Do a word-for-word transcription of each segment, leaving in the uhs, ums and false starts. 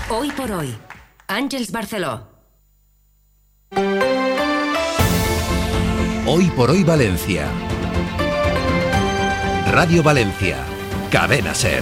Hoy por hoy, Àngels Barceló. Hoy por hoy Valencia. Radio Valencia. Cadena SER.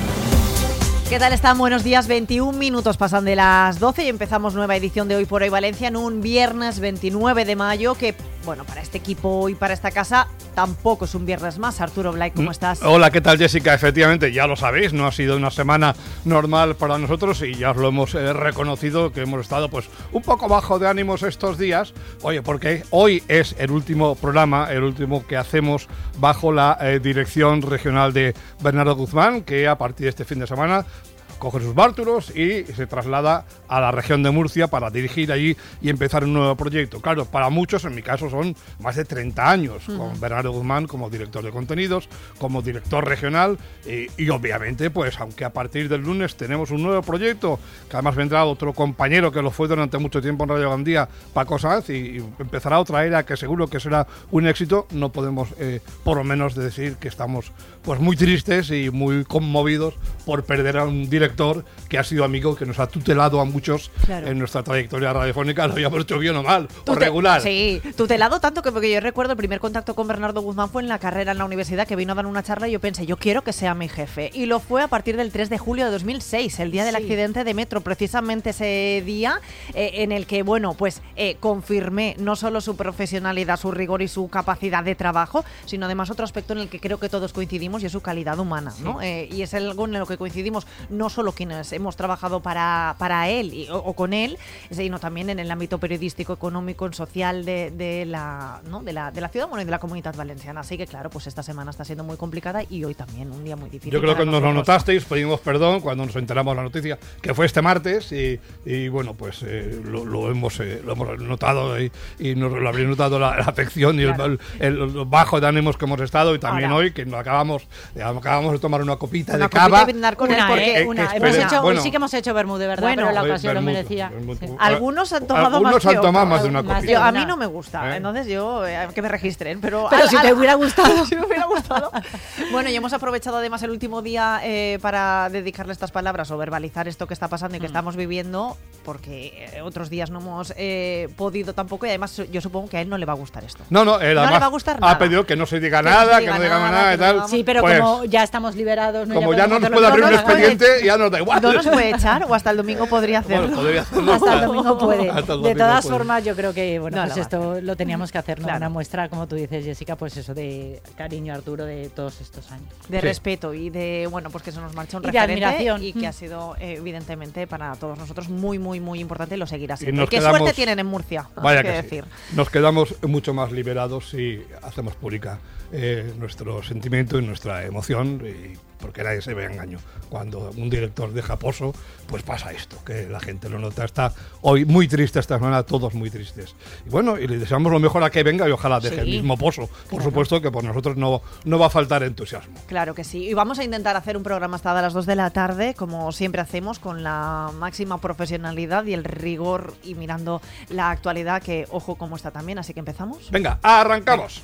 ¿Qué tal están? Buenos días, veintiún minutos pasan de las doce y empezamos nueva edición de Hoy por Hoy Valencia en un viernes veintinueve de mayo que, bueno, para este equipo y para esta casa tampoco es un viernes más. Arturo Blay, ¿cómo estás? Hola, ¿qué tal, Jessica? Efectivamente, ya lo sabéis, no ha sido una semana normal para nosotros y ya os lo hemos eh, reconocido, que hemos estado pues un poco bajo de ánimos estos días. Oye, porque hoy es el último programa, el último que hacemos bajo la eh, dirección regional de Bernardo Guzmán, que a partir de este fin de semana coge sus bártulos y se traslada a la región de Murcia para dirigir allí y empezar un nuevo proyecto. Claro, para muchos, en mi caso, son más de treinta años, uh-huh. con Bernardo Guzmán como director de contenidos, como director regional y, y obviamente, pues aunque a partir del lunes tenemos un nuevo proyecto, que además vendrá otro compañero que lo fue durante mucho tiempo en Radio Gandía, Paco Sanz, y, y empezará otra era que seguro que será un éxito, no podemos eh, por lo menos decir que estamos pues muy tristes y muy conmovidos por perder a un director que ha sido amigo, que nos ha tutelado a muchos, claro, en nuestra trayectoria radiofónica, lo habíamos hecho bien o mal, Tute- o regular. Sí, tutelado tanto que porque yo recuerdo el primer contacto con Bernardo Guzmán fue en la carrera en la universidad, que vino a dar una charla y yo pensé, yo quiero que sea mi jefe. Y lo fue a partir del tres de julio de dos mil seis, el día del sí. accidente de metro, precisamente ese día eh, en el que, bueno, pues eh, confirmé no solo su profesionalidad, su rigor y su capacidad de trabajo, sino además otro aspecto en el que creo que todos coincidimos y es su calidad humana, ¿no? Sí. Eh, y es algo en lo que coincidimos no solo quienes hemos trabajado para, para él y, o, o con él, sino también en el ámbito periodístico, económico, social de, de, la, ¿no? de, la, de la ciudad, bueno, y de la comunidad valenciana. Así que claro, pues esta semana está siendo muy complicada y hoy también un día muy difícil. Yo creo que nosotros. nos lo notasteis, pedimos perdón cuando nos enteramos la noticia, que fue este martes y, y bueno, pues eh, lo, lo, hemos, eh, lo hemos notado y, y nos lo habréis notado la, la afección y claro. el, el, el bajo de ánimos que hemos estado y también Ahora. hoy que nos acabamos, acabamos de tomar una copita una de cava. Una, con una, él porque, eh, una, hemos hecho, bueno, hoy sí que hemos hecho vermú, de verdad, bueno, pero la ocasión vermut, lo merecía. Vermut, sí. Algunos han tomado Algunos más han que tomado otros. más de una más copita. Yo, a mí no me gusta, ¿Eh? entonces yo, eh, que me registren. Pero, pero al, si al, te hubiera gustado. Si me hubiera gustado. Bueno, y hemos aprovechado además el último día eh, para dedicarle estas palabras o verbalizar esto que está pasando y que mm. estamos viviendo, porque eh, otros días no hemos eh, podido tampoco, y además yo supongo que a él no le va a gustar esto. No, no, él no le va a gustar nada. Ha pedido que no se diga que nada, no se diga que no digamos nada, nada y tal. Sí, pero pues, como ya estamos liberados, no como ya, ya no nos puede abrir un expediente, ya nos da igual. No nos puede echar o hasta el domingo podría hacerlo. Bueno, podría hacerlo. Hasta el domingo puede. El domingo de todas puede. formas, yo creo que bueno, no, pues esto lo teníamos que hacer, ¿no? Claro. Una muestra, como tú dices, Jessica, pues eso de cariño, Arturo, de todos estos años. De sí. respeto y de, bueno, pues que se nos marcha un y referente de admiración. Y que mm. ha sido, eh, evidentemente, para todos nosotros muy, muy, muy importante y lo seguirá siendo. Y ¿Qué quedamos, suerte tienen en Murcia? Vaya que, que decir. Sí. Nos quedamos mucho más liberados si hacemos pública eh, nuestro sentimiento y nuestra emoción, y porque nadie se ve engaño. Cuando un director deja pozo, pues pasa esto, que la gente lo nota. Está hoy muy triste esta semana, todos muy tristes. Y bueno, y le deseamos lo mejor a que venga y ojalá deje sí. el mismo pozo. Por claro. supuesto que por nosotros no, no va a faltar entusiasmo. Claro que sí. Y vamos a intentar hacer un programa hasta a las dos de la tarde, como siempre hacemos, con la máxima profesionalidad y el rigor y mirando la actualidad, que ojo cómo está también. Así que empezamos. Venga, arrancamos.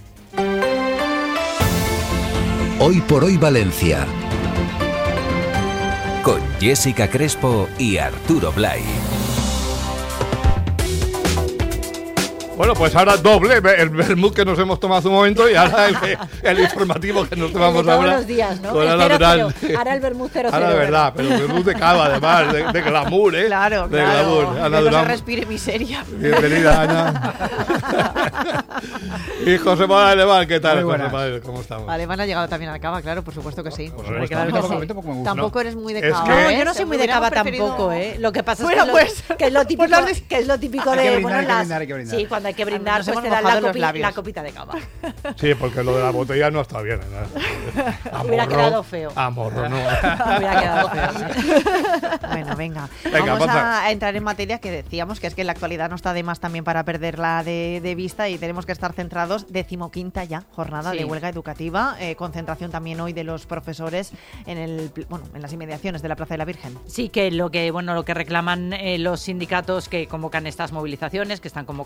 Hoy por hoy Valencia, con Jessica Crespo y Arturo Blay. Bueno, pues ahora doble el vermut que nos hemos tomado hace un momento y ahora el, el informativo que nos tomamos todos ahora. Todos los días, ¿no? El cero, natural. Cero. Ahora el vermut cero Ahora cero. de verdad, pero el vermut de cava además, de, de glamour, ¿eh? Claro, de claro. glamour. Ana que no Durán. se respire miseria. Bienvenida, Ana. Y José Manuel Alemán, ¿qué tal, José Manuel? ¿Cómo estamos? Alemán ha llegado también a la cava, claro, por supuesto que sí. Pues Hombre, no, claro que tampoco, sí. tampoco me gusta. Tampoco eres muy de Es cava. que- No, ¿eh? yo no soy muy de cava Hubiéramos tampoco, ¿eh? Lo que pasa Bueno, es que, pues, lo, que es lo típico, pues las- que es lo típico Hay que de brindar, poner hay que las... brindar, hay que brindar. Sí, cuando hay que brindar, Nos pues hemos te dan mojado la, los copi- labios. la copita de cava. Sí, porque lo de la botella no está bien. ¿no? Hubiera quedado feo. A morro, no. Hubiera quedado feo, sí. Bueno, venga. Venga, Vamos pasa. a entrar en materia que decíamos, que es que la actualidad no está de más también para perderla de, de vista y tenemos que estar centrados. Decimoquinta ya jornada Sí. de huelga educativa, eh, concentración también hoy de los profesores en el bueno en las inmediaciones de la Plaza de la Virgen. Sí, que lo que bueno lo que reclaman eh, los sindicatos que convocan estas movilizaciones, que están convocando, como decía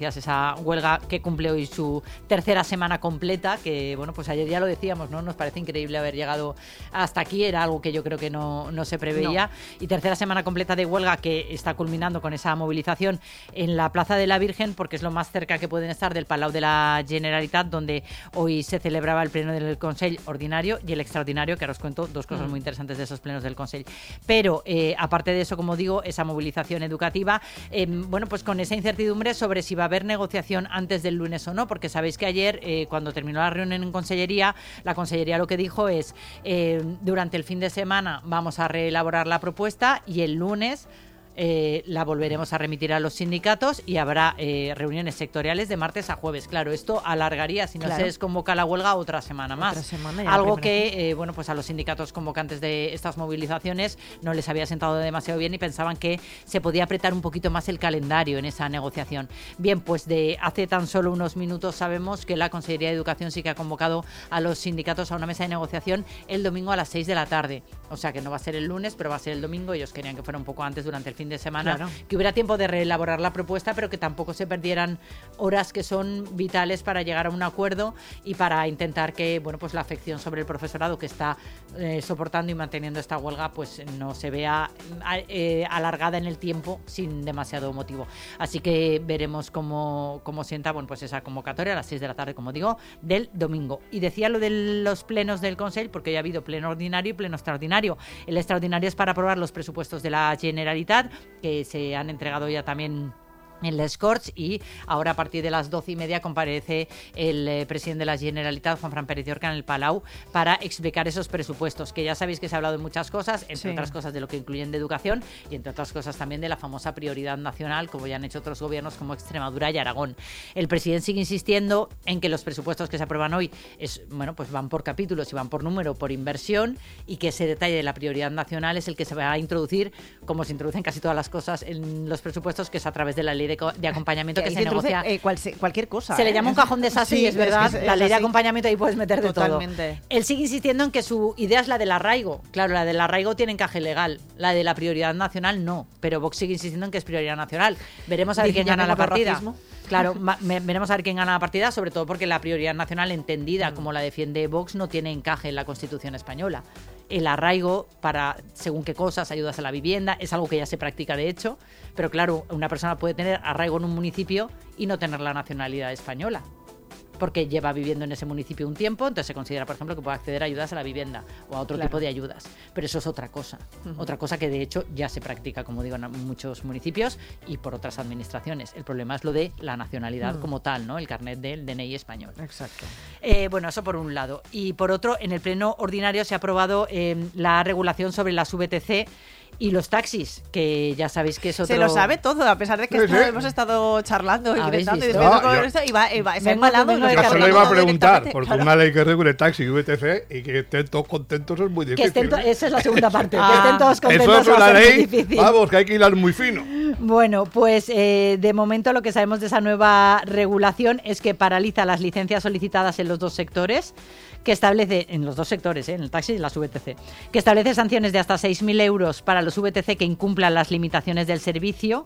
decías, esa huelga que cumple hoy su tercera semana completa, que bueno, pues ayer ya lo decíamos, ¿no? Nos parece increíble haber llegado hasta aquí, era algo que yo creo que no, no se preveía. No. Y tercera semana completa de huelga que está culminando con esa movilización en la Plaza de la Virgen, porque es lo más cerca que pueden estar del Palau de la Generalitat, donde hoy se celebraba el pleno del Consell ordinario y el extraordinario, que ahora os cuento dos cosas mm. muy interesantes de esos plenos del Consell. Pero, eh, aparte de eso, como digo, esa movilización educativa, eh, bueno, pues con esa incertidumbre sobre si va a haber negociación antes del lunes o no, porque sabéis que ayer, eh, cuando terminó la reunión en Consellería, la Consellería lo que dijo es, eh, durante el fin de semana vamos a reelaborar la propuesta y el lunes Eh, la volveremos a remitir a los sindicatos y habrá eh, reuniones sectoriales de martes a jueves. Claro, esto alargaría, si no claro. se desconvoca la huelga, otra semana más. Otra semana Algo que, eh, bueno, pues a los sindicatos convocantes de estas movilizaciones no les había sentado demasiado bien y pensaban que se podía apretar un poquito más el calendario en esa negociación. Bien, pues de hace tan solo unos minutos sabemos que la Consellería de Educación sí que ha convocado a los sindicatos a una mesa de negociación el domingo a las seis de la tarde. O sea que no va a ser el lunes, pero va a ser el domingo. Ellos querían que fuera un poco antes, durante el fin de semana, claro. que hubiera tiempo de reelaborar la propuesta, pero que tampoco se perdieran horas que son vitales para llegar a un acuerdo y para intentar que, bueno, pues la afección sobre el profesorado que está eh, soportando y manteniendo esta huelga pues no se vea eh, alargada en el tiempo sin demasiado motivo. Así que veremos cómo, cómo sienta, bueno, pues esa convocatoria a las seis de la tarde, como digo, del domingo. Y decía lo de los plenos del Consell, porque ya ha habido pleno ordinario y pleno extraordinario. El extraordinario es para aprobar los presupuestos de la Generalitat, que se han entregado ya también en les Corts, y ahora a partir de las doce y media comparece el eh, presidente de la Generalitat, Juan Fran Pérez Llorca, en el Palau para explicar esos presupuestos, que ya sabéis que se ha hablado de muchas cosas, entre sí. otras cosas de lo que incluyen de educación y entre otras cosas también de la famosa prioridad nacional, como ya han hecho otros gobiernos como Extremadura y Aragón. El presidente sigue insistiendo en que los presupuestos que se aprueban hoy es, bueno, pues van por capítulos y van por número, por inversión, y que ese detalle de la prioridad nacional es el que se va a introducir, como se introducen casi todas las cosas en los presupuestos, que es a través de la ley de, de acompañamiento que, que se negocia. Eh, cual, cualquier cosa. Se ¿eh? le llama un cajón desastre, sí, y es verdad, es que es, la ley de acompañamiento, ahí puedes meter de Totalmente. todo. Él sigue insistiendo en que su idea es la del arraigo. Claro, la del arraigo tiene encaje legal, la de la prioridad nacional no, pero Vox sigue insistiendo en que es prioridad nacional. Veremos a ver quién gana la partida. Racismo. Claro, ma- me- veremos a ver quién gana la partida, sobre todo porque la prioridad nacional, entendida mm. como la defiende Vox, no tiene encaje en la Constitución española. El arraigo para según qué cosas, ayudas a la vivienda, es algo que ya se practica de hecho, pero claro, una persona puede tener arraigo en un municipio y no tener la nacionalidad española, porque lleva viviendo en ese municipio un tiempo, entonces se considera, por ejemplo, que puede acceder a ayudas a la vivienda o a otro claro. tipo de ayudas. Pero eso es otra cosa, uh-huh. otra cosa que de hecho ya se practica, como digo, en muchos municipios y por otras administraciones. El problema es lo de la nacionalidad uh-huh. como tal, ¿no? El carnet del D N I español. Exacto. Eh, bueno, eso por un lado. Y por otro, en el pleno ordinario se ha aprobado eh, la regulación sobre las V T C y los taxis, que ya sabéis que es otro... Se lo sabe todo, a pesar de que sí, sí. hemos estado charlando y gritando y no, con yo... esto, y va, y va, se vengo, ha embalado. vengo, Yo se lo iba a preguntar, porque claro. una ley que regule taxi y V T C y que estén todos contentos es muy Que difícil. estén to- ¿eh? esa es la segunda parte, Ah, que estén todos contentos. Eso es va a una ser muy ley, difícil. vamos, que hay que hilar muy fino. Bueno, pues eh, de momento lo que sabemos de esa nueva regulación es que paraliza las licencias solicitadas en los dos sectores, que establece, en los dos sectores, ¿eh? En el taxi y en las V T C, que establece sanciones de hasta seis mil euros para los V T C que incumplan las limitaciones del servicio,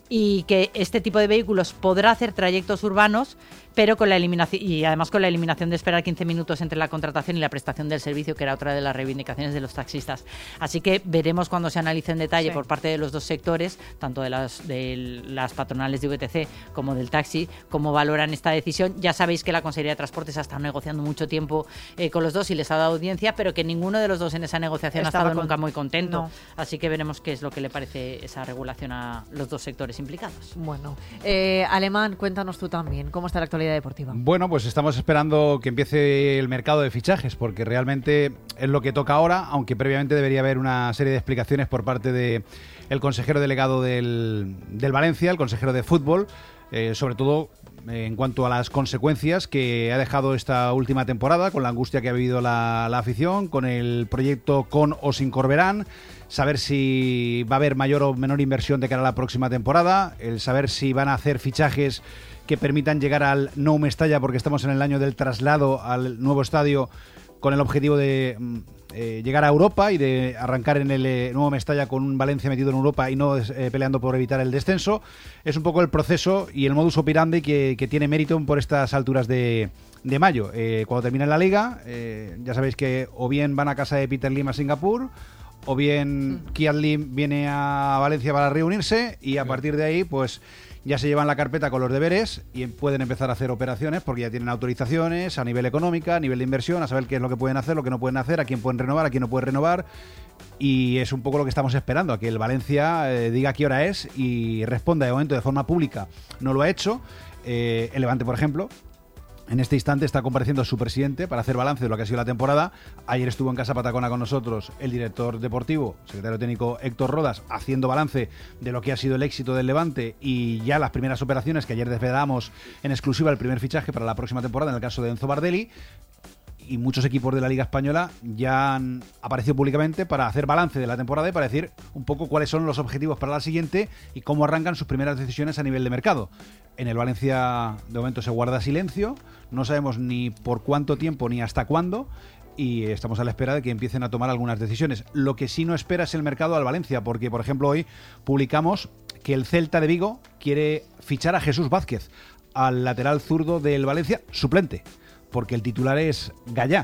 y que este tipo de vehículos podrá hacer trayectos urbanos, pero con la eliminación, y además con la eliminación de esperar quince minutos entre la contratación y la prestación del servicio, que era otra de las reivindicaciones de los taxistas. Así que veremos cuando se analice en detalle sí. por parte de los dos sectores, tanto de las, de las patronales de V T C como del taxi, cómo valoran esta decisión. Ya sabéis que la Consellería de Transportes ha estado negociando mucho tiempo eh, con los dos y les ha dado audiencia, pero que ninguno de los dos en esa negociación Estaba ha estado con... nunca muy contento. No. Así que veremos qué es lo que le parece esa regulación a los dos sectores implicados. Bueno, eh, Alemán, cuéntanos tú también, ¿cómo está la actualidad deportiva? Bueno, pues estamos esperando que empiece el mercado de fichajes, porque realmente es lo que toca ahora, aunque previamente debería haber una serie de explicaciones por parte de el consejero delegado del, del Valencia, el consejero de fútbol, eh, sobre todo eh, en cuanto a las consecuencias que ha dejado esta última temporada, con la angustia que ha vivido la, la afición, con el proyecto con o sin Corberán, saber si va a haber mayor o menor inversión de cara a la próxima temporada, el saber si van a hacer fichajes que permitan llegar al Nou Mestalla, porque estamos en el año del traslado al nuevo estadio con el objetivo de eh, llegar a Europa y de arrancar en el eh, nuevo Mestalla con un Valencia metido en Europa y no eh, peleando por evitar el descenso. Es un poco el proceso y el modus operandi que, que tiene Meriton por estas alturas de, de mayo. Eh, cuando termine la Liga, eh, ya sabéis que o bien van a casa de Peter Lim a Singapur, o bien Kiat Lim viene a Valencia para reunirse y a partir de ahí, pues ya se llevan la carpeta con los deberes y pueden empezar a hacer operaciones porque ya tienen autorizaciones a nivel económica, a nivel de inversión, a saber qué es lo que pueden hacer, lo que no pueden hacer, a quién pueden renovar, a quién no pueden renovar. Y es un poco lo que estamos esperando, a que el Valencia eh, diga qué hora es y responda de momento de forma pública. No lo ha hecho. Eh, el Levante, por ejemplo, en este instante está compareciendo su presidente para hacer balance de lo que ha sido la temporada. Ayer estuvo en Casa Patacona con nosotros el director deportivo, secretario técnico Héctor Rodas, haciendo balance de lo que ha sido el éxito del Levante y ya las primeras operaciones que ayer desvelamos en exclusiva, el primer fichaje para la próxima temporada en el caso de Enzo Bardelli. Y muchos equipos de la Liga Española ya han aparecido públicamente para hacer balance de la temporada y para decir un poco cuáles son los objetivos para la siguiente y cómo arrancan sus primeras decisiones a nivel de mercado. En el Valencia de momento se guarda silencio, no sabemos ni por cuánto tiempo ni hasta cuándo y estamos a la espera de que empiecen a tomar algunas decisiones. Lo que sí no espera es el mercado al Valencia, porque por ejemplo hoy publicamos que el Celta de Vigo quiere fichar a Jesús Vázquez, al lateral zurdo del Valencia, suplente, porque el titular es Gallá.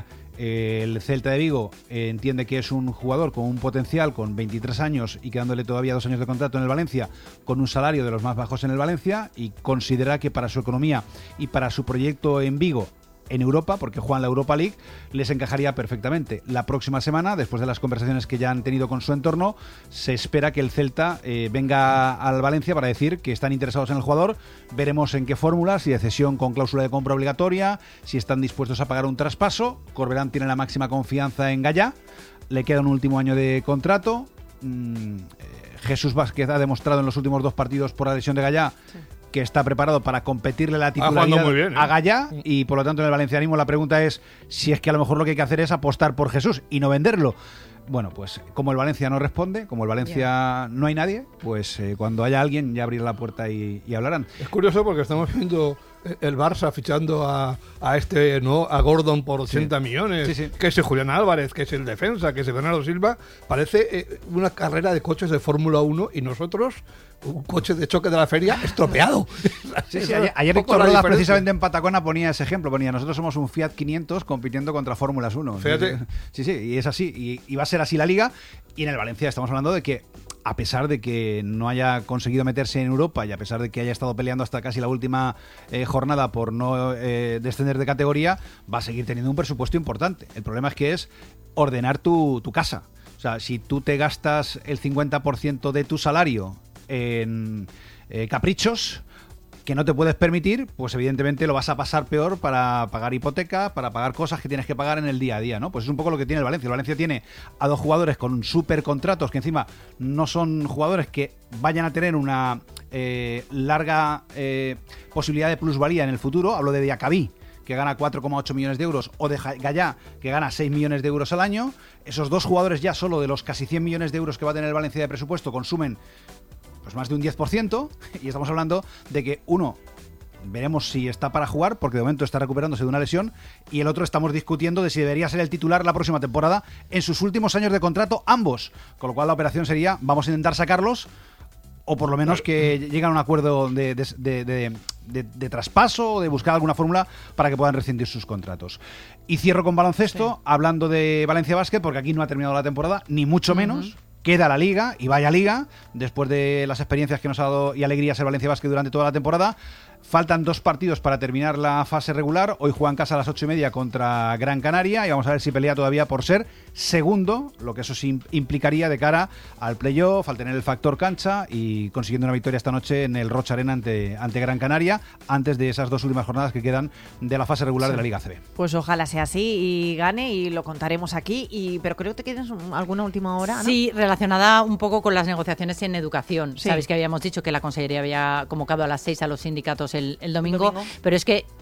El Celta de Vigo eh, entiende que es un jugador con un potencial, con veintitrés años y quedándole todavía dos años de contrato en el Valencia, con un salario de los más bajos en el Valencia, y considera que para su economía y para su proyecto en Vigo, en Europa, porque juegan la Europa League, les encajaría perfectamente. La próxima semana, después de las conversaciones que ya han tenido con su entorno, se espera que el Celta eh, venga al Valencia para decir que están interesados en el jugador. Veremos en qué fórmula, si de cesión con cláusula de compra obligatoria, si están dispuestos a pagar un traspaso. Corberán tiene la máxima confianza en Gallá, le queda un último año de contrato. Mm, eh, Jesús Vázquez ha demostrado en los últimos dos partidos por la lesión de Gallá sí. que está preparado para competirle la titularidad muy bien, ¿eh? a Gallá, y por lo tanto en el valencianismo la pregunta es si es que a lo mejor lo que hay que hacer es apostar por Jesús y no venderlo. Bueno, pues como el Valencia no responde, como el Valencia yeah. no hay nadie, pues eh, cuando haya alguien ya abrirá la puerta y, y hablarán. Es curioso porque estamos viendo el Barça fichando a, a este, ¿no? A Gordon por ochenta sí. millones, sí, sí. que es el Julián Álvarez, que es el defensa, que es el Bernardo Silva. Parece eh, una carrera de coches de Fórmula uno y nosotros un coche de choque de la feria estropeado. Sí, sí, ayer, ayer Héctor Rodas precisamente en Patacona ponía ese ejemplo, ponía nosotros somos un Fiat quinientos compitiendo contra Fórmulas uno. Fíjate. Sí, sí, y es así, y, y va a ser así la Liga, y en el Valencia estamos hablando de que a pesar de que no haya conseguido meterse en Europa y a pesar de que haya estado peleando hasta casi la última eh, jornada por no eh, descender de categoría, va a seguir teniendo un presupuesto importante. El problema es que es ordenar tu, tu casa. O sea, si tú te gastas el cincuenta por ciento de tu salario en eh, caprichos que no te puedes permitir, pues evidentemente lo vas a pasar peor para pagar hipoteca, para pagar cosas que tienes que pagar en el día a día, ¿no? Pues es un poco lo que tiene el Valencia. El Valencia tiene a dos jugadores con super contratos que encima no son jugadores que vayan a tener una eh, larga eh, posibilidad de plusvalía en el futuro. Hablo de Diacabí, que gana cuatro coma ocho millones de euros, o de Gallá, que gana seis millones de euros al año. Esos dos jugadores ya solo de los casi cien millones de euros que va a tener el Valencia de presupuesto consumen pues más de un diez por ciento, y estamos hablando de que uno, veremos si está para jugar, porque de momento está recuperándose de una lesión, y el otro estamos discutiendo de si debería ser el titular la próxima temporada en sus últimos años de contrato, ambos, con lo cual la operación sería, vamos a intentar sacarlos, o por lo menos que lleguen a un acuerdo de, de, de, de, de, de traspaso o de buscar alguna fórmula para que puedan rescindir sus contratos. Y cierro con baloncesto, sí. hablando de Valencia Basket, porque aquí no ha terminado la temporada, ni mucho uh-huh. menos. Queda la Liga, y vaya Liga, después de las experiencias que nos ha dado y alegrías el Valencia Basket durante toda la temporada. Faltan dos partidos para terminar la fase regular. Hoy juegan en casa a las ocho y media contra Gran Canaria y vamos a ver si pelea todavía por ser segundo, lo que eso sí implicaría de cara al playoff, al tener el factor cancha y consiguiendo una victoria esta noche en el Rocha Arena ante, ante Gran Canaria, antes de esas dos últimas jornadas que quedan de la fase regular sí. de la Liga A C B. Pues ojalá sea así y gane, y lo contaremos aquí. Y pero creo que tienes alguna última hora, ¿no? Sí, relacionada un poco con las negociaciones en educación. Sí. Sabéis que habíamos dicho que la Consellería había convocado a las seis a los sindicatos El, el, domingo, domingo, pero es que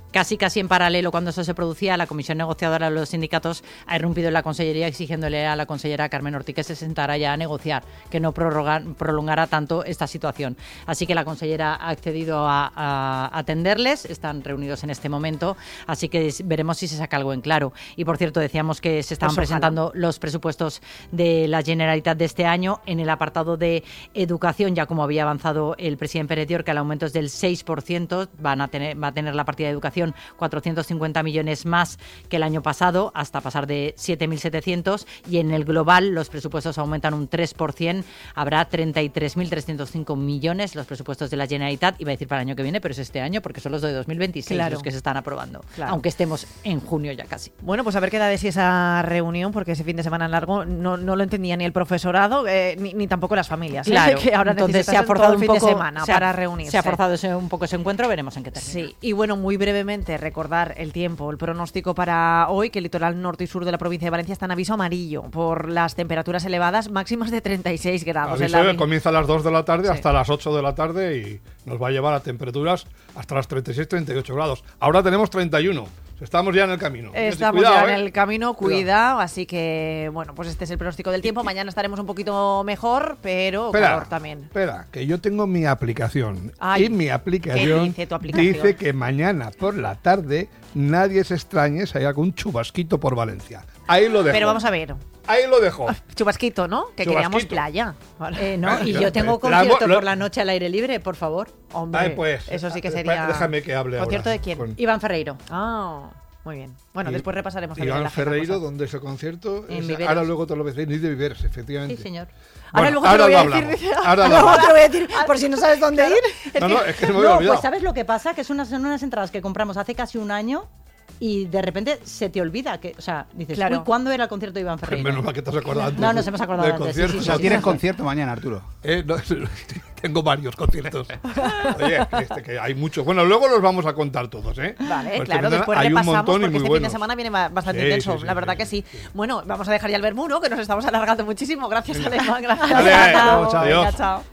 Casi casi en paralelo, cuando eso se producía, la comisión negociadora de los sindicatos ha irrumpido en la consellería exigiéndole a la consellera Carmen Ortí que se sentara ya a negociar, que no prorrogar, prolongara tanto esta situación. Así que la consellera ha accedido a, a atenderles, están reunidos en este momento, así que veremos si se saca algo en claro. Y por cierto, decíamos que se estaban pues presentando los presupuestos de la Generalitat de este año. En el apartado de educación, ya como había avanzado el presidente Pérez Llorca, el aumento es del seis por ciento, van a tener, va a tener la partida de educación cuatrocientos cincuenta millones más que el año pasado, hasta pasar de siete mil setecientos, y en el global los presupuestos aumentan un tres por ciento, habrá treinta y tres mil trescientos cinco millones los presupuestos de la Generalitat, iba a decir para el año que viene, pero es este año porque son los de dos mil veintiséis claro. los que se están aprobando, claro. aunque estemos en junio ya casi. Bueno, pues a ver qué da de sí esa reunión, porque ese fin de semana largo no, no lo entendía ni el profesorado eh, ni, ni tampoco las familias. ¿eh? Claro, que ahora entonces se ha forzado un fin poco de semana se ha, para reunirse. Se ha forzado ese, un poco ese encuentro, veremos en qué termina. Sí, y bueno, muy brevemente recordar el tiempo, el pronóstico para hoy, que el litoral norte y sur de la provincia de Valencia está en aviso amarillo por las temperaturas elevadas, máximas de treinta y seis grados. Aviso la... que comienza a las dos de la tarde sí. hasta las ocho de la tarde y nos va a llevar a temperaturas hasta las treinta y seis, treinta y ocho grados. Ahora tenemos treinta y uno. Estamos ya en el camino. Estamos cuidado, ya ¿eh? en el camino, cuidado, cuidado, así que, bueno, pues este es el pronóstico del tiempo. Mañana estaremos un poquito mejor, pero espera, calor también. Espera, que yo tengo mi aplicación. Ay, y mi aplicación, ¿qué dice tu aplicación? Dice que mañana por la tarde nadie se extrañe si hay algún chubasquito por Valencia. Ahí lo dejo. Pero vamos a ver. Ahí lo dejo. Chubasquito, ¿no? Que Chubasquito. queríamos playa. Vale. Eh, no, Ah, y ya, yo tengo pero- concierto la- por la noche al aire libre, por favor. Hombre, Ay, pues, eso sí que eh, sería... déjame que hable ¿Concierto ahora de quién? con- Iván Ferreiro. Ah, muy bien. Bueno, Y- después repasaremos también Iván la agenda, Ferreiro, cosas. ¿dónde es el concierto? En Es- Viveros. ahora luego te lo voy a decir, ni de Viveros, efectivamente. Sí, señor. Ahora Bueno, luego te lo voy a decir, hablamos. dice- Ahora lo Luego hablamos. te voy a decir, por si no sabes dónde ir. No, no, es que se me había No, olvidado. pues ¿sabes lo que pasa? Que son unas, son unas entradas que compramos hace casi un año y de repente se te olvida que, o sea, dices, Claro. uy, ¿cuándo era el concierto de Iván Ferreiro? Menos mal que te has acordado antes. No, nos hemos acordado del antes, sí, concierto. sí, O sí, sea, sí. tienes concierto mañana, Arturo. Eh, no, tengo varios conciertos. Oye, este, que hay muchos. Bueno, luego los vamos a contar todos, ¿eh? Vale, Porque claro, vendrán- después hay un repasamos montón y porque muy este fin de buenos. semana viene ba- bastante Sí, intenso, sí, sí, la verdad sí, que sí. sí. Bueno, vamos a dejar ya el Bermudo, que nos estamos alargando muchísimo. Gracias, Alemán. Gracias. Vale, Chao, chao, venga, adiós. chao.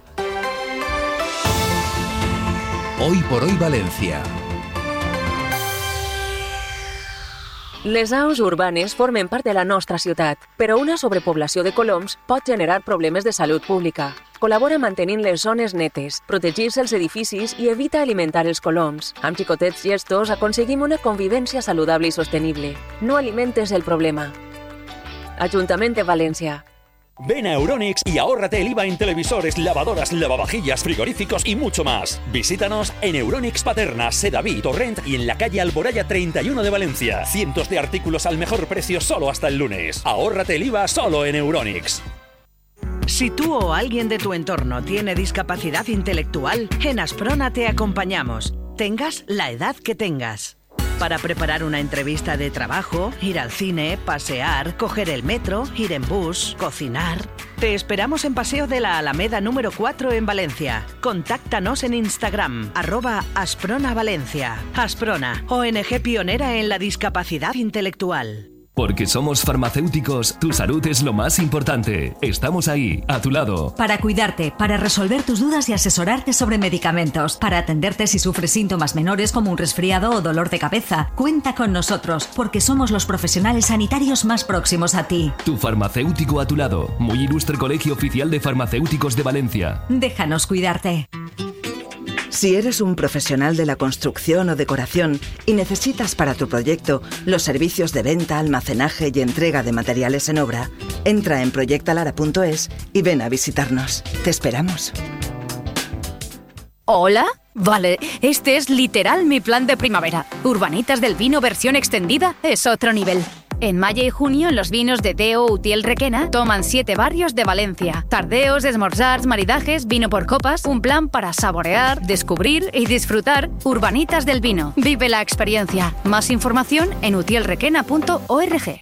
Hoy por hoy Valencia. Les aus urbanes formen part de la nostra ciutat, però una sobrepoblació de coloms pot generar problemes de salut pública. Col·labora mantenint les zones netes, protegir-se els edificis i evita alimentar els coloms. Amb xicotets gestos aconseguim una convivència saludable i sostenible. No alimentes el problema. Ajuntament de València. Ven a Euronics y ahórrate el I V A en televisores, lavadoras, lavavajillas, frigoríficos y mucho más. Visítanos en Euronics Paterna, Sedaví, Torrent y en la calle Alboraya treinta y uno de Valencia. Cientos de artículos al mejor precio solo hasta el lunes. Ahórrate el I V A solo en Euronics. Si tú o alguien de tu entorno tiene discapacidad intelectual, en Asprona te acompañamos, tengas la edad que tengas. Para preparar una entrevista de trabajo, ir al cine, pasear, coger el metro, ir en bus, cocinar. Te esperamos en Paseo de la Alameda número cuatro en Valencia. Contáctanos en Instagram, arroba Asprona Valencia. Asprona, O N G pionera en la discapacidad intelectual. Porque somos farmacéuticos, tu salud es lo más importante. Estamos ahí, a tu lado. Para cuidarte, para resolver tus dudas y asesorarte sobre medicamentos, para atenderte si sufres síntomas menores como un resfriado o dolor de cabeza. Cuenta con nosotros, porque somos los profesionales sanitarios más próximos a ti. Tu farmacéutico a tu lado. Muy ilustre Colegio Oficial de Farmacéuticos de Valencia. Déjanos cuidarte. Si eres un profesional de la construcción o decoración y necesitas para tu proyecto los servicios de venta, almacenaje y entrega de materiales en obra, entra en proyectalara punto es y ven a visitarnos. Te esperamos. ¿Hola? Vale, este es literal mi plan de primavera. Urbanitas del Vino versión extendida es otro nivel. En mayo y junio, los vinos de Deo Utiel Requena toman siete barrios de Valencia. Tardeos, esmorzars, maridajes, vino por copas, un plan para saborear, descubrir y disfrutar. Urbanitas del Vino. Vive la experiencia. Más información en utiel requena punto org.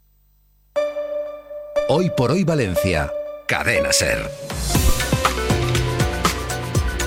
Hoy por hoy Valencia. Cadena Ser.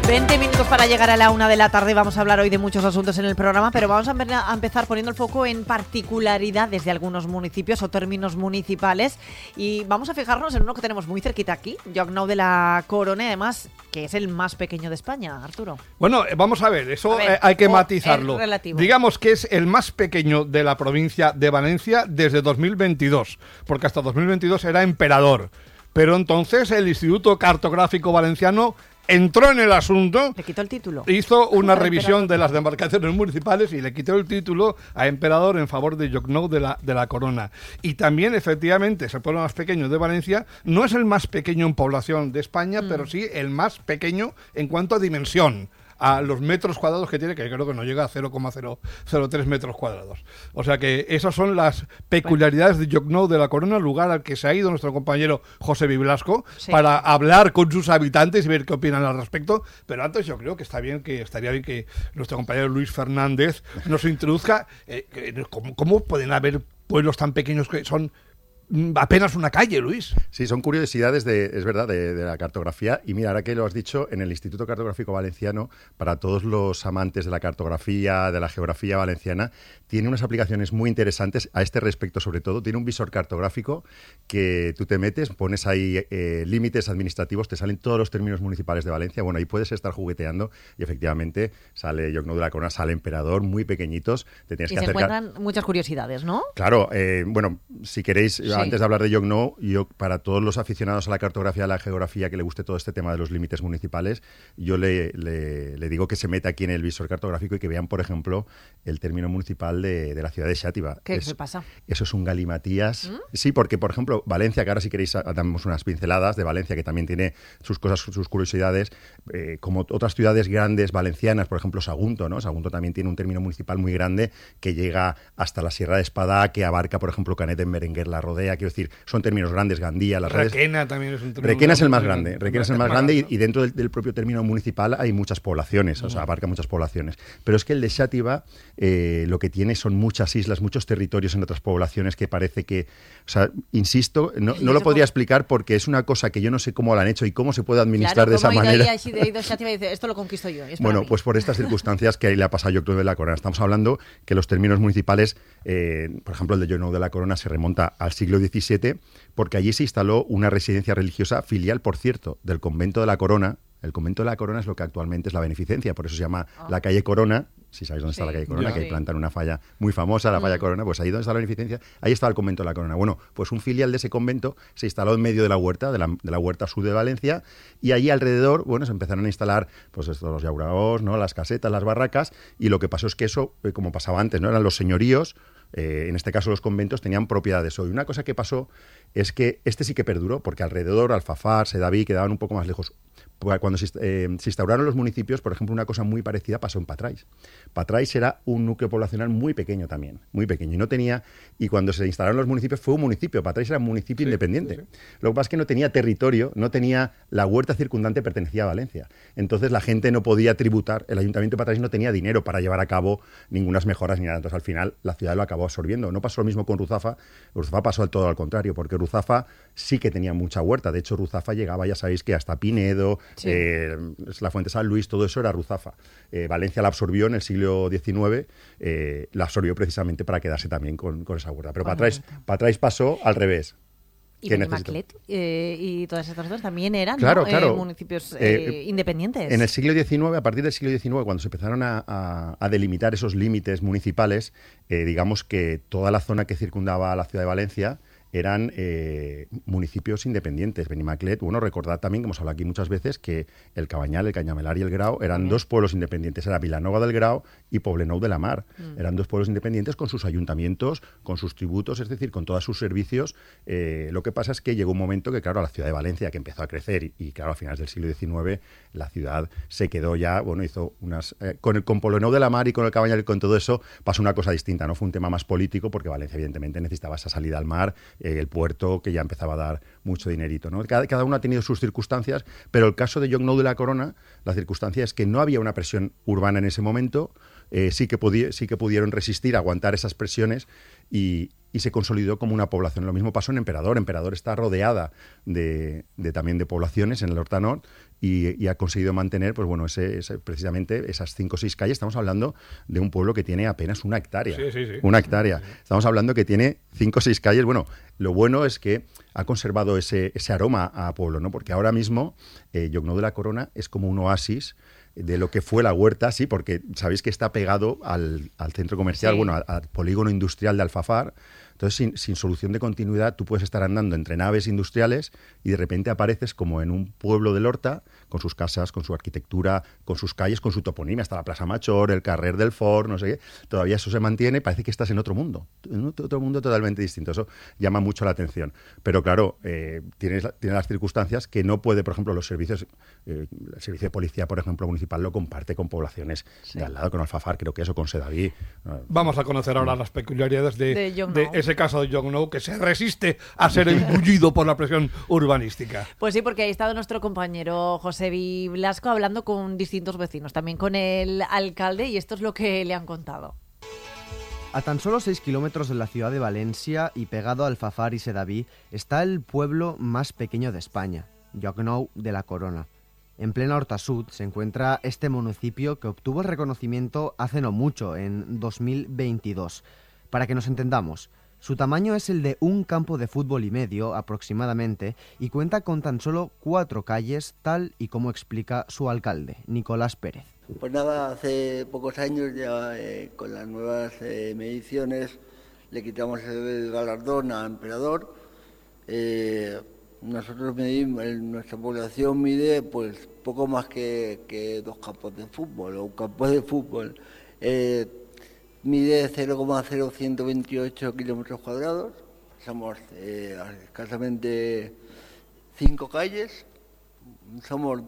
veinte minutos para llegar a la una de la tarde. Vamos a hablar hoy de muchos asuntos en el programa, pero vamos a, empe- a empezar poniendo el foco en particularidades de algunos municipios o términos municipales. Y vamos a fijarnos en uno que tenemos muy cerquita aquí, Llocnou de la Corona, y además que es el más pequeño de España, Arturo. Bueno, eh, vamos a ver, eso A ver, eh, hay que o matizarlo. es relativo. Digamos que es el más pequeño de la provincia de Valencia desde dos mil veintidós, porque hasta dos mil veintidós era emperador. Pero entonces el Instituto Cartográfico Valenciano entró en el asunto, le quitó el título, hizo una Al revisión emperador. de las demarcaciones municipales y le quitó el título a emperador en favor de Llocnou de la, de la Corona. Y también, efectivamente, es el pueblo más pequeño de Valencia. No es el más pequeño en población de España, mm. pero sí el más pequeño en cuanto a dimensión, a los metros cuadrados que tiene, que creo que no llega a cero coma cero cero tres metros cuadrados. O sea que esas son las peculiaridades de Llocnou de la Corona, lugar al que se ha ido nuestro compañero José Biblasco, sí, para hablar con sus habitantes y ver qué opinan al respecto. Pero antes yo creo que está bien, que estaría bien que nuestro compañero Luis Fernández nos introduzca eh, cómo, cómo pueden haber pueblos tan pequeños que son apenas una calle, Luis. Sí, son curiosidades, de, es verdad, de, de la cartografía. Y mira, ahora que lo has dicho, en el Instituto Cartográfico Valenciano, para todos los amantes de la cartografía, de la geografía valenciana, tiene unas aplicaciones muy interesantes a este respecto, sobre todo. Tiene un visor cartográfico que tú te metes, pones ahí eh, límites administrativos, te salen todos los términos municipales de Valencia. Bueno, ahí puedes estar jugueteando y efectivamente sale Llocnou de la Corona, sale Emperador, muy pequeñitos. Te tienes y que se acercar. encuentran muchas curiosidades, ¿no? Claro, eh, bueno, si queréis, sí, antes de hablar de Llocnou, yo para todos los aficionados a la cartografía, a la geografía, que le guste todo este tema de los límites municipales, yo le, le, le digo que se meta aquí en el visor cartográfico y que vean, por ejemplo, el término municipal de, de la ciudad de Xàtiva. ¿Qué es, pasa? Eso es un galimatías. ¿Mm? Sí, porque, por ejemplo, Valencia, que ahora si queréis damos unas pinceladas de Valencia, que también tiene sus cosas, sus curiosidades, eh, como otras ciudades grandes valencianas, por ejemplo, Sagunto, ¿no? Sagunto también tiene un término municipal muy grande que llega hasta la Sierra de Espadá, que abarca, por ejemplo, Canet en Berenguer, La Rodea, quiero decir, son términos grandes, Gandía, las redes. Requena también es un término. Requena es el más grande, Requena es el más grande y, y dentro del, del propio término municipal hay muchas poblaciones, o sea, abarca muchas poblaciones. Pero es que el de Xàtiva eh, lo que tiene son muchas islas, muchos territorios en otras poblaciones que parece que, o sea, insisto, no, no lo podría explicar porque es una cosa que yo no sé cómo lo han hecho y cómo se puede administrar claro, de esa manera. Ahí, ahí, de ido Xàtiva y dice, esto lo conquisto yo. Bueno, mí. pues por estas circunstancias que ahí le ha pasado a Llocnou de la Corona. Estamos hablando que los términos municipales, eh, por ejemplo, el de Llocnou de la Corona se remonta al siglo diecisiete, porque allí se instaló una residencia religiosa filial, por cierto, del convento de la Corona. El convento de la Corona es lo que actualmente es la Beneficencia, por eso se llama oh. la calle Corona. Si sabéis dónde sí, está la calle Corona, ya, que sí. plantan una falla muy famosa, la falla mm. Corona, pues ahí donde está la Beneficencia, ahí está el convento de la Corona. Bueno, pues un filial de ese convento se instaló en medio de la huerta, de la, de la huerta sur de Valencia, y allí alrededor, bueno, se empezaron a instalar, pues estos los yauraos, ¿no? Las casetas, las barracas, y lo que pasó es que eso, eh, como pasaba antes, ¿no? Eran los señoríos. Eh, en este caso los conventos tenían propiedades. Hoy una cosa que pasó es que este sí que perduró, porque alrededor Alfafar, Sedaví quedaban un poco más lejos. Cuando se, eh, se instauraron los municipios, por ejemplo, una cosa muy parecida pasó en Patrais. Patrais era un núcleo poblacional muy pequeño también, muy pequeño, y no tenía, y cuando se instalaron los municipios fue un municipio, Patrais era un municipio sí, independiente. Sí, sí. Lo que pasa es que no tenía territorio, no tenía, la huerta circundante pertenecía a Valencia. Entonces la gente no podía tributar, el ayuntamiento de Patrais no tenía dinero para llevar a cabo ningunas mejoras ni nada. Entonces al final la ciudad lo acabó absorbiendo. No pasó lo mismo con Ruzafa, Ruzafa pasó al todo al contrario, porque Ruzafa sí que tenía mucha huerta. De hecho, Ruzafa llegaba, ya sabéis que hasta Pinedo, sí. eh, la Fuente San Luis, todo eso era Ruzafa. Eh, Valencia la absorbió en el siglo diecinueve, eh, la absorbió precisamente para quedarse también con, con esa huerta. Pero para atrás, para atrás pasó al revés. Y Benimaclet eh, y todas estas cosas también eran claro, ¿no? claro. Eh, municipios eh, eh, independientes. En el siglo diecinueve, a partir del siglo diecinueve, cuando se empezaron a, a, a delimitar esos límites municipales, eh, digamos que toda la zona que circundaba a la ciudad de Valencia eran eh, municipios independientes. Benimaclet, bueno, recordad también, que hemos hablado aquí muchas veces, que el Cabañal, el Cañamelar y el Grau eran uh-huh. dos pueblos independientes. Era Vilanova del Grau y Poblenou de la Mar. Uh-huh. Eran dos pueblos independientes con sus ayuntamientos, con sus tributos, es decir, con todos sus servicios. Eh, lo que pasa es que llegó un momento que, claro, la ciudad de Valencia, que empezó a crecer, y, y claro, a finales del siglo diecinueve, la ciudad se quedó ya, bueno, hizo unas... Eh, con el con Poblenou de la Mar y con el Cabañal y con todo eso, pasó una cosa distinta, ¿no? Fue un tema más político, porque Valencia, evidentemente, necesitaba esa salida al mar, el puerto que ya empezaba a dar mucho dinerito, ¿no? Cada, cada uno ha tenido sus circunstancias, pero el caso de Llocnou de la Corona, la circunstancia es que no había una presión urbana en ese momento, eh, sí, que pudi- sí que pudieron resistir, aguantar esas presiones y, y se consolidó como una población. Lo mismo pasó en Emperador. Emperador está rodeada de, de también de poblaciones en el Horta Nord y, y ha conseguido mantener, pues bueno, ese, ese, precisamente esas cinco o seis calles. Estamos hablando de un pueblo que tiene apenas una hectárea. Sí, sí, sí. Una hectárea. Estamos hablando que tiene cinco o seis calles. Bueno, lo bueno es que ha conservado ese, ese aroma a pueblo, ¿no? Porque ahora mismo eh, Llocnou de la Corona es como un oasis de lo que fue la huerta, sí, porque sabéis que está pegado al, al centro comercial, sí. bueno, al, al polígono industrial de Alfafar. Entonces, sin, sin solución de continuidad, tú puedes estar andando entre naves industriales y de repente apareces como en un pueblo del Horta, con sus casas, con su arquitectura, con sus calles, con su toponimia, hasta la Plaza Major, el Carrer del Fort, no sé qué. Todavía eso se mantiene, parece que estás en otro mundo, en otro mundo totalmente distinto. Eso llama mucho la atención. Pero claro, eh, tienes, tienes las circunstancias que no puede, por ejemplo, los servicios, eh, el servicio de policía, por ejemplo, municipal, lo comparte con poblaciones sí. de al lado, con Alfafar, creo que eso, con Sedaví. Vamos a conocer ahora las peculiaridades de, de, de ese caso de Llocnou, que se resiste a ser embullido por la presión urbanística. Pues sí, porque ahí ha estado nuestro compañero Josebi Blasco hablando con distintos vecinos, también con el alcalde, y esto es lo que le han contado. A tan solo seis kilómetros de la ciudad de Valencia y pegado a Alfafar y Sedaví está el pueblo más pequeño de España, Llocnou de la Corona. En plena Horta Sud se encuentra este municipio que obtuvo el reconocimiento hace no mucho, en dos mil veintidós. Para que nos entendamos, su tamaño es el de un campo de fútbol y medio aproximadamente y cuenta con tan solo cuatro calles, tal y como explica su alcalde, Nicolás Pérez. Pues nada, hace pocos años ya eh, con las nuevas eh, mediciones le quitamos el galardón a Emperador. Eh, nosotros medimos, nuestra población mide pues poco más que, que dos campos de fútbol o un campo de fútbol. Eh, mide cero coma cero ciento veintiocho kilómetros cuadrados, somos eh, escasamente cinco calles, somos,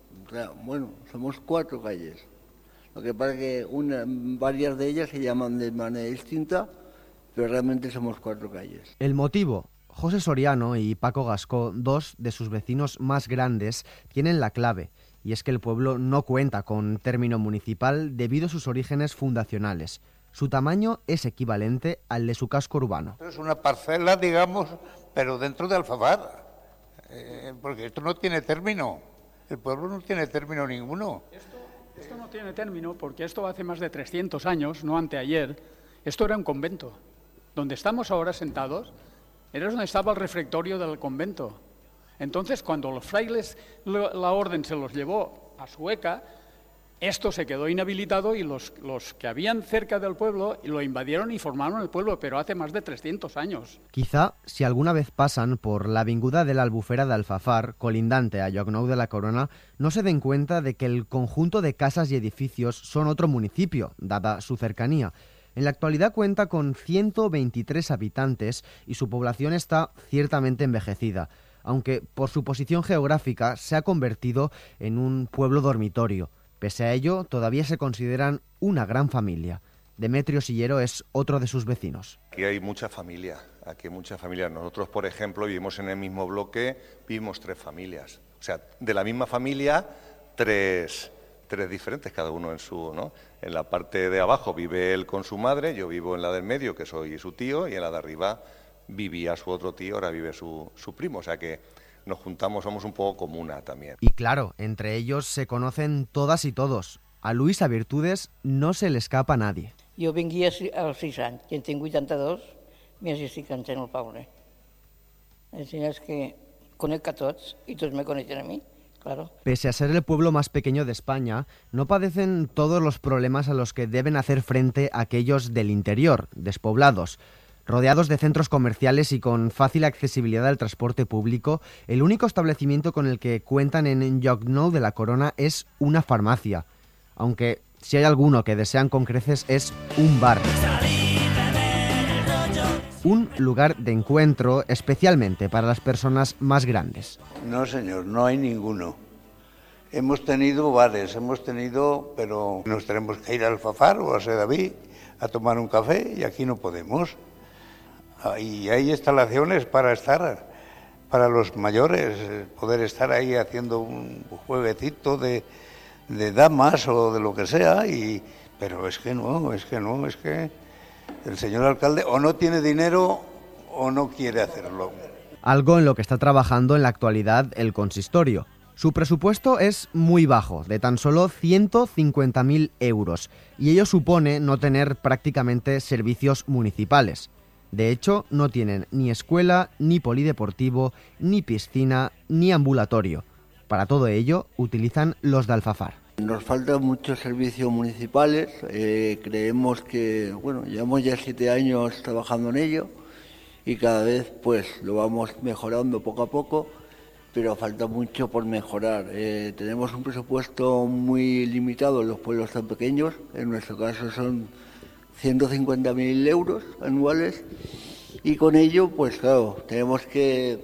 bueno, somos cuatro calles. Lo que pasa es que una, varias de ellas se llaman de manera distinta, pero realmente somos cuatro calles. El motivo: José Soriano y Paco Gascó, dos de sus vecinos más grandes, tienen la clave, y es que el pueblo no cuenta con término municipal debido a sus orígenes fundacionales. Su tamaño es equivalente al de su casco urbano. Es una parcela, digamos, pero dentro de Alfafar, eh, porque esto no tiene término, el pueblo no tiene término ninguno. Esto, esto no tiene término porque esto hace más de trescientos años, no anteayer, esto era un convento. Donde estamos ahora sentados, era donde estaba el refectorio del convento. Entonces, cuando los frailes, la orden se los llevó a Sueca, esto se quedó inhabilitado y los, los que habían cerca del pueblo lo invadieron y formaron el pueblo, pero hace más de trescientos años. Quizá, si alguna vez pasan por la avinguda de la Albufera de Alfafar, colindante a Llocnou de la Corona, no se den cuenta de que el conjunto de casas y edificios son otro municipio, dada su cercanía. En la actualidad cuenta con ciento veintitrés habitantes y su población está ciertamente envejecida, aunque por su posición geográfica se ha convertido en un pueblo dormitorio. Pese a ello, todavía se consideran una gran familia. Demetrio Sillero es otro de sus vecinos. Aquí hay mucha familia, aquí hay mucha familia. Nosotros, por ejemplo, vivimos en el mismo bloque, vivimos tres familias. O sea, de la misma familia, tres, tres diferentes, cada uno en su, ¿no? En la parte de abajo vive él con su madre, yo vivo en la del medio, que soy su tío, y en la de arriba vivía su otro tío, ahora vive su, su primo. O sea que nos juntamos, somos un poco comuna también. Y claro, entre ellos se conocen todas y todos. A Luisa Virtudes no se le escapa a nadie. Jo vingui als sis anys, i en tinc vuitanta-dos, més estic en el poble. Així és que conec a tots i tots me coneixen a mi, claro. Pese a ser el pueblo más pequeño de España, no padecen todos los problemas a los que deben hacer frente aquellos del interior, despoblados. Rodeados de centros comerciales y con fácil accesibilidad al transporte público, el único establecimiento con el que cuentan en Llocnou de la Corona es una farmacia. Aunque si hay alguno que desean con creces es un bar. Un lugar de encuentro especialmente para las personas más grandes. No, señor, no hay ninguno. Hemos tenido bares, hemos tenido, pero nos tenemos que ir al Alfafar o a Sedaví a tomar un café y aquí no podemos. Y hay instalaciones para estar, para los mayores, poder estar ahí haciendo un jueguecito de, de damas o de lo que sea, y, pero es que no, es que no, es que el señor alcalde o no tiene dinero o no quiere hacerlo. Algo en lo que está trabajando en la actualidad el consistorio. Su presupuesto es muy bajo, de tan solo ciento cincuenta mil euros, y ello supone no tener prácticamente servicios municipales. De hecho, no tienen ni escuela, ni polideportivo, ni piscina, ni ambulatorio. Para todo ello, utilizan los de Alfafar. Nos faltan muchos servicios municipales, eh, creemos que, bueno, llevamos ya siete años trabajando en ello y cada vez pues lo vamos mejorando poco a poco, pero falta mucho por mejorar. Eh, tenemos un presupuesto muy limitado en los pueblos tan pequeños, en nuestro caso son ciento cincuenta mil euros anuales y con ello pues claro, tenemos que,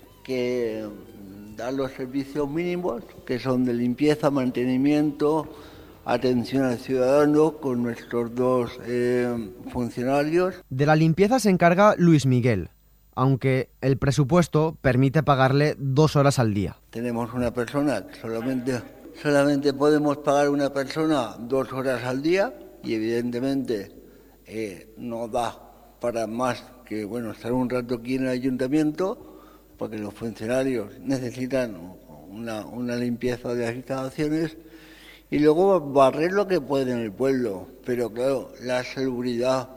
que dar los servicios mínimos que son de limpieza, mantenimiento, atención al ciudadano con nuestros dos eh, funcionarios. De la limpieza se encarga Luis Miguel, aunque el presupuesto permite pagarle dos horas al día. Tenemos una persona, solamente, solamente podemos pagar una persona dos horas al día y evidentemente eh, no da para más que bueno estar un rato aquí en el ayuntamiento, porque los funcionarios necesitan una, una limpieza de las instalaciones y luego barrer lo que puede en el pueblo. Pero claro, la seguridad,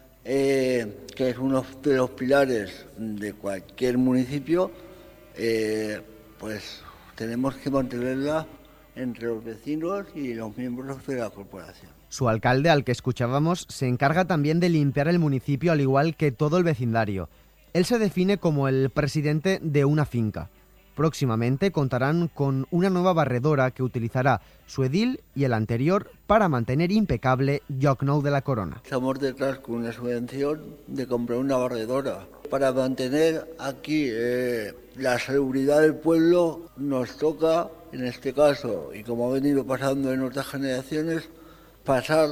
eh, que es uno de los pilares de cualquier municipio, eh, pues tenemos que mantenerla entre los vecinos y los miembros de la corporación. Su alcalde, al que escuchábamos, se encarga también de limpiar el municipio al igual que todo el vecindario. Él se define como el presidente de una finca. Próximamente contarán con una nueva barredora que utilizará su edil y el anterior para mantener impecable Llocnou de la Corona. Estamos detrás con una subvención de comprar una barredora. Para mantener aquí eh, la seguridad del pueblo nos toca, en este caso, y como ha venido pasando en otras generaciones, pasar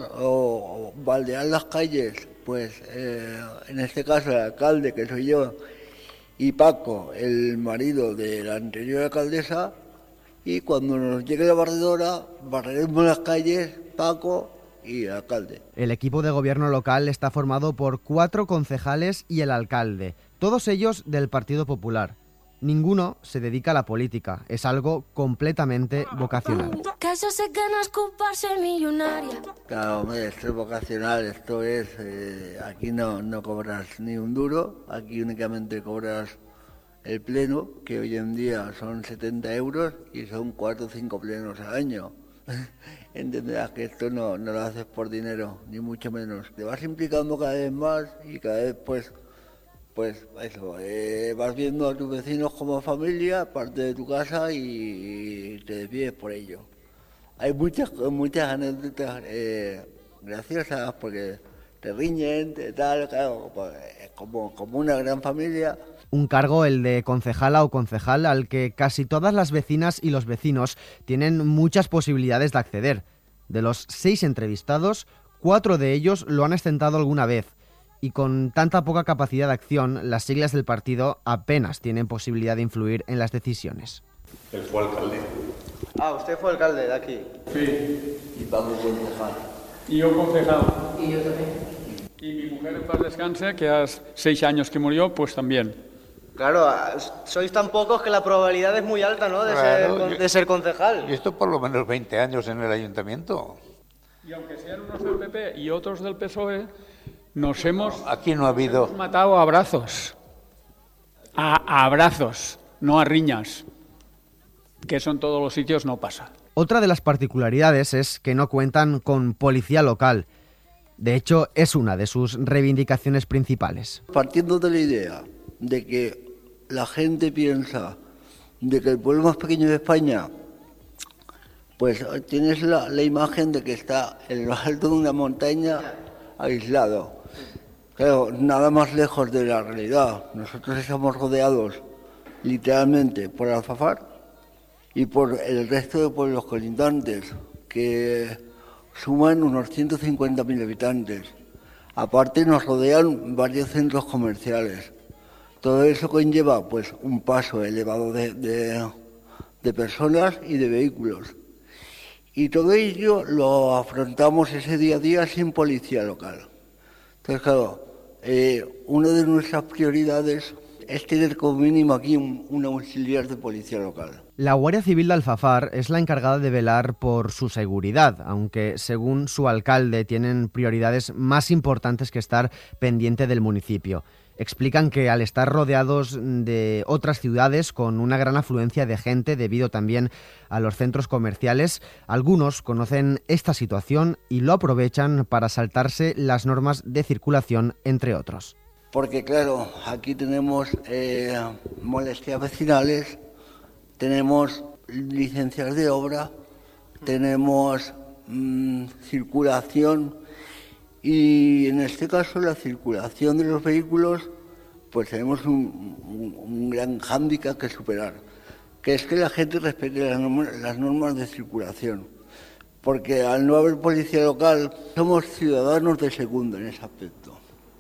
o, o baldear las calles. Pues eh, en este caso el alcalde, que soy yo, y Paco, el marido de la anterior alcaldesa, y cuando nos llegue la barredora, barreremos las calles, Paco y el alcalde. El equipo de gobierno local está formado por cuatro concejales y el alcalde, todos ellos del Partido Popular. Ninguno se dedica a la política, es algo completamente vocacional. Que eso se gana escuparse millonaria. Claro, hombre, esto es vocacional, esto es, eh, aquí no, no cobras ni un duro, aquí únicamente cobras el pleno, que hoy en día son setenta euros y son cuatro o cinco plenos al año. Entenderás que esto no, no lo haces por dinero, ni mucho menos. Te vas implicando cada vez más y cada vez pues... Pues eso, eh, vas viendo a tus vecinos como familia, parte de tu casa y, y te despides por ello. Hay muchas muchas anécdotas eh, graciosas porque te riñen, te tal, claro, pues, como, como una gran familia. Un cargo, el de concejala o concejal, al que casi todas las vecinas y los vecinos tienen muchas posibilidades de acceder. De los seis entrevistados, cuatro de ellos lo han ostentado alguna vez. Y con tanta poca capacidad de acción, las siglas del partido apenas tienen posibilidad de influir en las decisiones. Él fue alcalde. Ah, usted fue alcalde de aquí. Sí. Y Pablo concejal. Y yo concejal. Y yo también. Y mi mujer en paz descanse, que hace seis años que murió, pues también. Claro, sois tan pocos que la probabilidad es muy alta, ¿no?, de, Claro, ser, yo- de ser concejal. Y esto por lo menos veinte años en el ayuntamiento. Y aunque sean unos del P P y otros del P S O E, nos hemos, Aquí no ha habido... hemos matado a abrazos. A, a abrazos, no a riñas. Que eso en todos los sitios no pasa. Otra de las particularidades es que no cuentan con policía local. De hecho, es una de sus reivindicaciones principales. Partiendo de la idea de que la gente piensa de que el pueblo más pequeño de España, pues tienes la, la imagen de que está en lo alto de una montaña aislado. Claro, nada más lejos de la realidad. Nosotros estamos rodeados literalmente por Alfafar y por el resto de pueblos colindantes, que suman unos ciento cincuenta mil habitantes. Aparte nos rodean varios centros comerciales. Todo eso conlleva pues un paso elevado de, de, de personas y de vehículos. Y todo ello lo afrontamos ese día a día sin policía local. Entonces, claro, eh, una de nuestras prioridades es tener como mínimo aquí un, un auxiliar de policía local. La Guardia Civil de Alfafar es la encargada de velar por su seguridad, aunque según su alcalde tienen prioridades más importantes que estar pendiente del municipio. Explican que al estar rodeados de otras ciudades con una gran afluencia de gente debido también a los centros comerciales, algunos conocen esta situación y lo aprovechan para saltarse las normas de circulación, entre otros. Porque claro, aquí tenemos eh, molestias vecinales, tenemos licencias de obra, tenemos mmm, circulación. Y en este caso la circulación de los vehículos, pues tenemos un, un, un gran hándicap que superar, que es que la gente respete las normas, las normas de circulación, porque al no haber policía local somos ciudadanos de segunda en ese aspecto.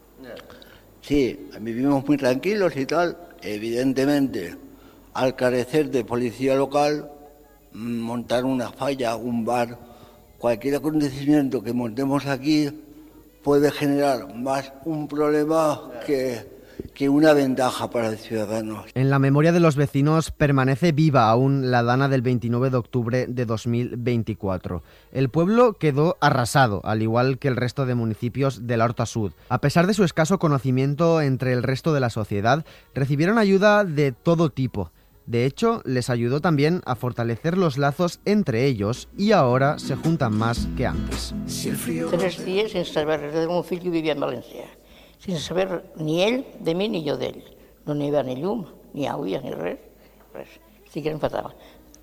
Sí, vivimos muy tranquilos y tal, evidentemente al carecer de policía local, montar una falla, un bar, cualquier acontecimiento que montemos aquí puede generar más un problema que, que una ventaja para el ciudadano. En la memoria de los vecinos permanece viva aún la dana del veintinueve de octubre de dos mil veinticuatro. El pueblo quedó arrasado, al igual que el resto de municipios de la Horta Sud. A pesar de su escaso conocimiento entre el resto de la sociedad, recibieron ayuda de todo tipo. De hecho, les ayudó también a fortalecer los lazos entre ellos y ahora se juntan más que antes. Tres dies sense saber res del meu fill que vivia en València, sense saber ni ell de mi ni jo d'ell. No n'hi havia ni llum, ni aigua, ni res, res. Estigueren fatal.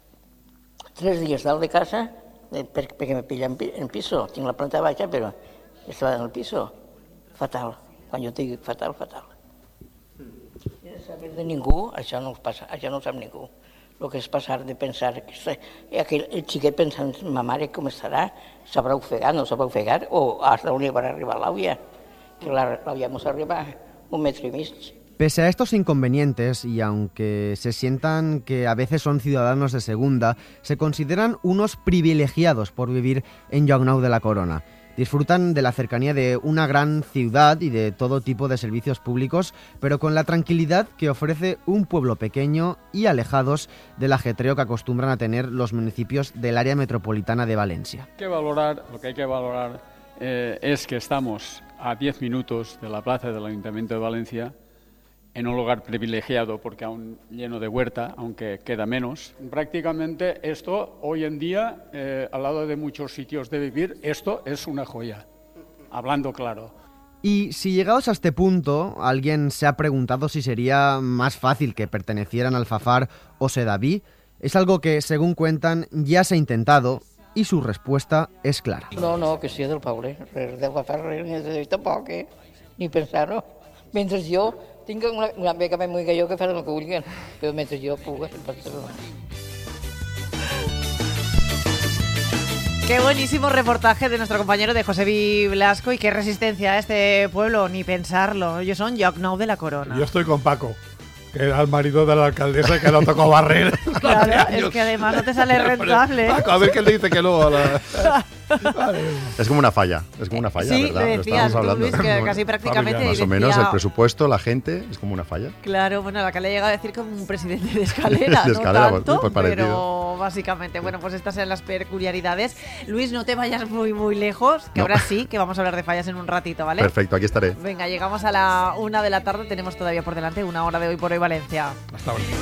Tres dies dalt de casa, perquè me pilla en piso. Tinc la planta baixa, però estava en el piso. Fatal. Quan jo dic fatal, fatal. Saber de ningú, això no, passa, això no ho sap ningú. El que és passar de pensar, que aquell, el xiquet pensant, ma mare com estarà, sabrà ofegar, no sabrà ofegar, o hasta on va arribar l'àvia, que l'àvia mos arriba un metro y mig. Pese a estos inconvenientes, y aunque se sientan que a veces son ciudadanos de segunda, se consideran unos privilegiados por vivir en Llocnou de la Corona. Disfrutan de la cercanía de una gran ciudad y de todo tipo de servicios públicos, pero con la tranquilidad que ofrece un pueblo pequeño y alejados del ajetreo que acostumbran a tener los municipios del área metropolitana de Valencia. Hay que valorar, lo que hay que valorar eh, es que estamos a diez minutos de la plaza del Ayuntamiento de Valencia, en un lugar privilegiado porque aún lleno de huerta, aunque queda menos. Prácticamente esto, hoy en día, eh, al lado de muchos sitios de vivir, esto es una joya, hablando claro. Y si llegados a este punto, alguien se ha preguntado si sería más fácil que pertenecieran al Alfafar o Sedaví, es algo que, según cuentan, ya se ha intentado y su respuesta es clara. No, no, que sigui del poble, res del Alfafar, res, ni de tampoc, eh? Ni pensar-ho. Mentre jo tinc una, una beca més molt que jo que fan el que vulguin, però mentre jo puga, sempre tot. Qué buenísimo reportaje de nuestro compañero de Josebi Blasco y qué resistencia a este pueblo, ni pensarlo. Ellos son Llocnou de la Corona. Yo estoy con Paco, que era el marido de la alcaldesa que no tocó barrer. Claro, es que además no te sale rentable. Paco, a ver qué le dice que no a la... Es como una falla, es como una falla, sí, ¿verdad? Sí, decías tú, Luis, que casi prácticamente... Más decía, o menos el presupuesto, la gente, es como una falla. Claro, bueno, la que le he llegado a decir como un presidente de escalera, de escalera, no tanto, pues, pues pero básicamente, bueno, pues estas son las peculiaridades. Luis, no te vayas muy, muy lejos, que no. ahora sí, que vamos a hablar de fallas en un ratito, ¿vale? Perfecto, aquí estaré. Venga, llegamos a la una de la tarde, tenemos todavía por delante una hora de Hoy por Hoy Valencia. Hasta ahora.